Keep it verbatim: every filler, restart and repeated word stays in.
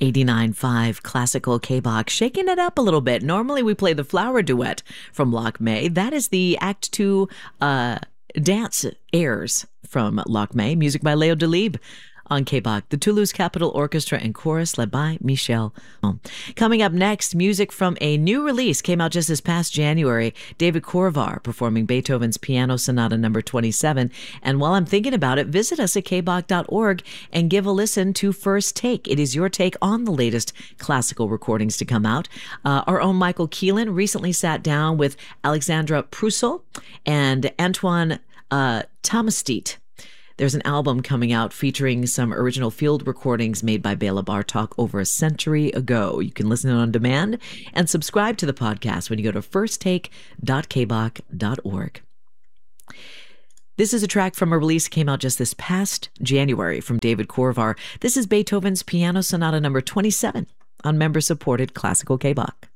eighty-nine point five Classical K-Bach, shaking it up a little bit. Normally we play the Flower Duet from Loch May. That is the Act Two uh, dance airs from Loch May. Music by Leo Delibes on K-Bach, the Toulouse Capitol Orchestra and Chorus led by Michel. Coming up next, music from a new release came out just this past January. David Corvar performing Beethoven's Piano Sonata number twenty-seven. And while I'm thinking about it, visit us at k bach dot org and give a listen to First Take. It is your take on the latest classical recordings to come out. Uh, our own Michael Keelan recently sat down with Alexandra Prussel and Antoine uh, Tomastit. There's an album coming out featuring some original field recordings made by Bela Bartok over a century ago. You can listen on demand and subscribe to the podcast when you go to first take dot k bach dot org. This is a track from a release that came out just this past January from David Corvar. This is Beethoven's Piano Sonata number twenty-seven on member-supported Classical K-Bach.